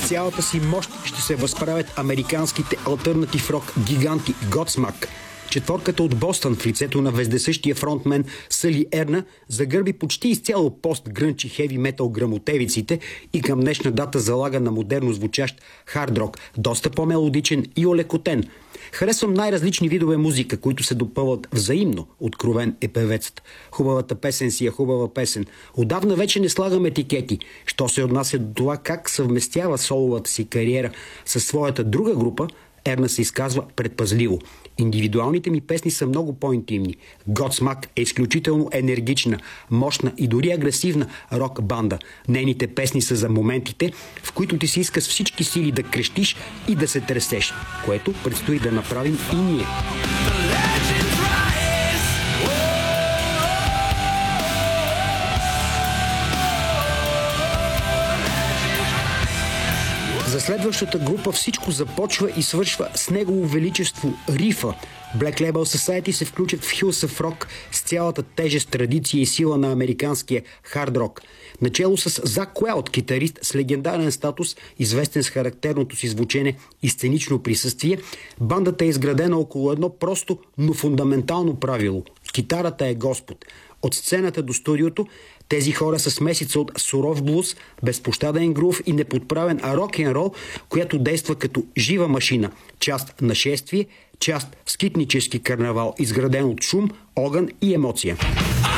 С цялата си мощ ще се възправят американските алтернатив рок гиганти Godsmack. Четворката от Бостън в лицето на вездесъщия фронтмен Съли Ерна загърби почти изцяло пост-грънч и хеви метал грамотевиците и към днешна дата залага на модерно звучащ хард рок, доста по-мелодичен и олекотен. Харесвам най-различни видове музика, които се допълват взаимно, откровен е певецът. Хубавата песен си е хубава песен. Отдавна вече не слагам етикети. Що се отнася до това как съвместява соловата си кариера със своята друга група, Ерна се изказва предпазливо. Индивидуалните ми песни са много по-интимни. Godsmack е изключително енергична, мощна и дори агресивна рок банда. Нейните песни са за моментите, в които ти си иска с всички сили да крещиш и да се тресеш, което предстои да направим и ние. За следващата група всичко започва и свършва с негово величество рифа. Black Label Society се включат в Hills of Rock с цялата тежест, традиция и сила на американския хард рок. Начело с Зак Уелт, китарист с легендарен статус, известен с характерното си звучене и сценично присъствие, бандата е изградена около едно просто, но фундаментално правило. Китарата е Господ. От сцената до студиото тези хора са смесица от суров блуз, безпощаден грув и неподправен рок-н-рол, която действа като жива машина. Част нашествие, част скитнически карнавал, изграден от шум, огън и емоция.